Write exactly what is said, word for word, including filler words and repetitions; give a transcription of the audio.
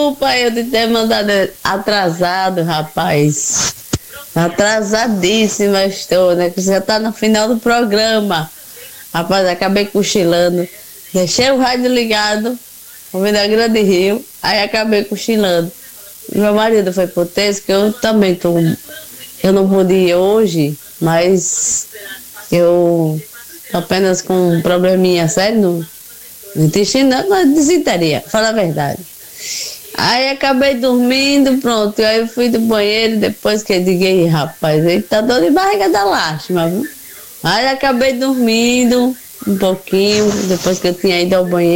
desculpa eu de ter mandado atrasado, rapaz. Atrasadíssima estou, né? Que já tá no final do programa. Rapaz, acabei cochilando. Deixei o rádio ligado, ouvindo a Grande Rio, aí acabei cochilando. Meu marido foi pro texto, que eu também tô. Eu não pude ir hoje, mas eu tô apenas com um probleminha sério no, no intestino, não, desinteria, fala a verdade. Aí acabei dormindo, pronto, aí eu fui do banheiro, depois que eu liguei, rapaz, ele tá dor de barriga da lástima, viu? Aí acabei dormindo um pouquinho, depois que eu tinha ido ao banheiro.